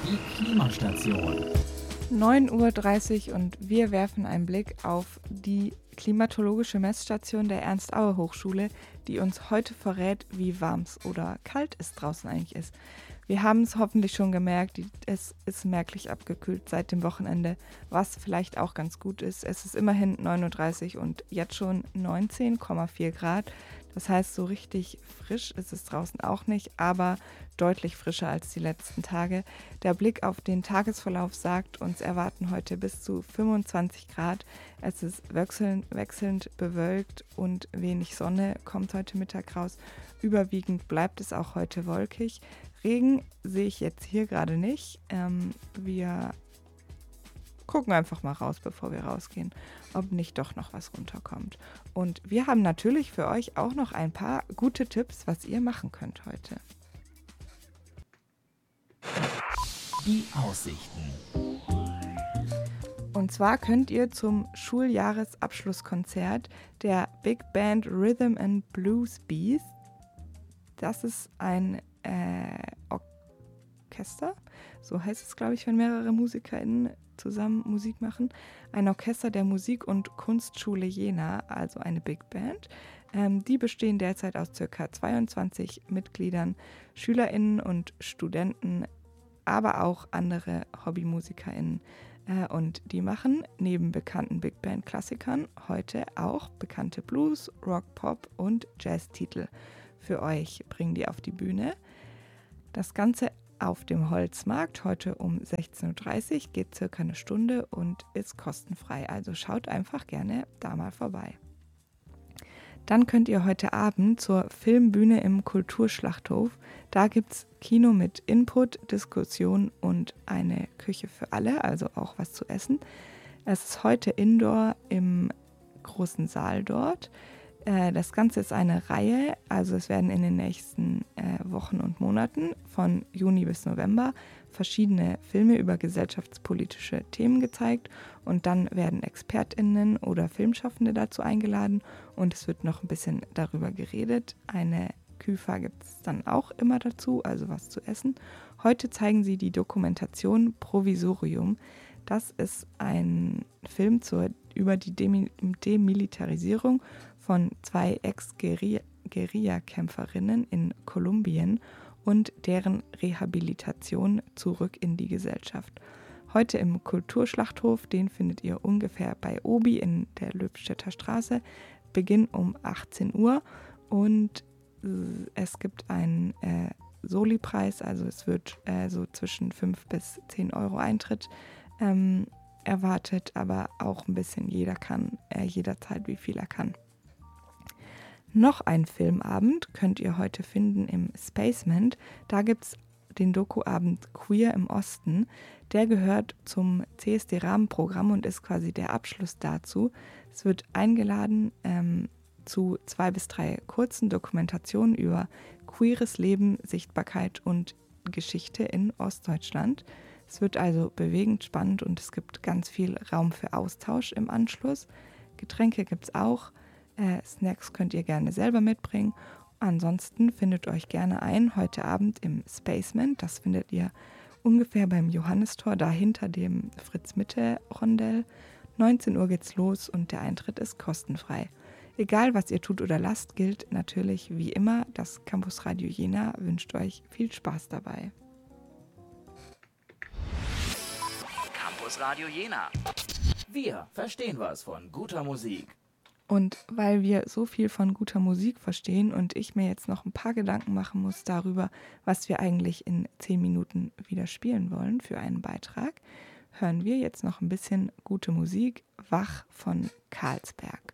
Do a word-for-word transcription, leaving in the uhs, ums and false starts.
Die Klimastation. neun Uhr dreißig und wir werfen einen Blick auf die klimatologische Messstation der Ernst-Auer-Hochschule, die uns heute verrät, wie warm es oder kalt es draußen eigentlich ist. Wir haben es hoffentlich schon gemerkt, die, es ist merklich abgekühlt seit dem Wochenende, was vielleicht auch ganz gut ist. Es ist immerhin neun Uhr dreißig und jetzt schon neunzehn Komma vier Grad. Das heißt, so richtig frisch ist es draußen auch nicht, aber deutlich frischer als die letzten Tage. Der Blick auf den Tagesverlauf sagt, uns erwarten heute bis zu fünfundzwanzig Grad. Es ist wechselnd, wechselnd bewölkt und wenig Sonne kommt heute Mittag raus. Überwiegend bleibt es auch heute wolkig. Regen sehe ich jetzt hier gerade nicht. Ähm, wir gucken einfach mal raus, bevor wir rausgehen, ob nicht doch noch was runterkommt. Und wir haben natürlich für euch auch noch ein paar gute Tipps, was ihr machen könnt heute. Die Aussichten. Und zwar könnt ihr zum Schuljahresabschlusskonzert der Big Band Rhythm and Blues Bees, das ist ein äh, Orchester, so heißt es, glaube ich, wenn mehrere MusikerInnen zusammen Musik machen, ein Orchester der Musik- und Kunstschule Jena, also eine Big Band. Ähm, die bestehen derzeit aus ca. zweiundzwanzig Mitgliedern, SchülerInnen und Studenten, aber auch andere HobbymusikerInnen. Äh, und die machen neben bekannten Big Band-Klassikern heute auch bekannte Blues, Rock, Pop und Jazz-Titel für euch, bringen die auf die Bühne. Das Ganze auf dem Holzmarkt, heute um sechzehn Uhr dreißig, geht circa eine Stunde und ist kostenfrei. Also schaut einfach gerne da mal vorbei. Dann könnt ihr heute Abend zur Filmbühne im Kulturschlachthof. Da gibt es Kino mit Input, Diskussion und eine Küche für alle, also auch was zu essen. Es ist heute Indoor im großen Saal dort. Das Ganze ist eine Reihe, also es werden in den nächsten äh, Wochen und Monaten von Juni bis November verschiedene Filme über gesellschaftspolitische Themen gezeigt und dann werden ExpertInnen oder Filmschaffende dazu eingeladen und es wird noch ein bisschen darüber geredet. Eine Küfa gibt es dann auch immer dazu, also was zu essen. Heute zeigen sie die Dokumentation Provisorium. Das ist ein Film zur, über die Demi- Demilitarisierung von zwei Ex-Guerilla-Kämpferinnen in Kolumbien und deren Rehabilitation zurück in die Gesellschaft. Heute im Kulturschlachthof, den findet ihr ungefähr bei Obi in der Löbstädter Straße, Beginn um achtzehn Uhr und es gibt einen äh, Soli-Preis, also es wird äh, so zwischen fünf bis zehn Euro Eintritt ähm, erwartet, aber auch ein bisschen jeder kann, äh, jederzeit wie viel er kann. Noch ein Filmabend könnt ihr heute finden im Spacement. Da gibt es den Doku-Abend Queer im Osten. Der gehört zum C S D-Rahmenprogramm und ist quasi der Abschluss dazu. Es wird eingeladen ähm, zu zwei bis drei kurzen Dokumentationen über queeres Leben, Sichtbarkeit und Geschichte in Ostdeutschland. Es wird also bewegend spannend und es gibt ganz viel Raum für Austausch im Anschluss. Getränke gibt es auch. Äh, Snacks könnt ihr gerne selber mitbringen. Ansonsten findet euch gerne ein heute Abend im Spacement. Das findet ihr ungefähr beim Johannistor, da hinter dem Fritz-Mitte-Rondell. neunzehn Uhr geht's los und der Eintritt ist kostenfrei. Egal, was ihr tut oder lasst, gilt natürlich wie immer, das Campus Radio Jena wünscht euch viel Spaß dabei. Campus Radio Jena. Wir verstehen was von guter Musik. Und weil wir so viel von guter Musik verstehen und ich mir jetzt noch ein paar Gedanken machen muss darüber, was wir eigentlich in zehn Minuten wieder spielen wollen für einen Beitrag, hören wir jetzt noch ein bisschen gute Musik, Wach von Carlsberg.